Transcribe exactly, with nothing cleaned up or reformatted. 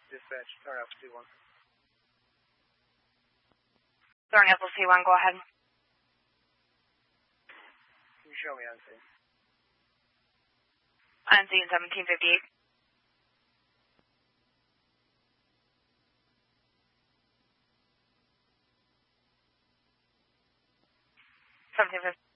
Dispatch, Thorn Alpha C one. Thorn Alpha C one, go ahead. Can you show me on scene? On scene seventeen fifty-eight. seventeen fifty-eight.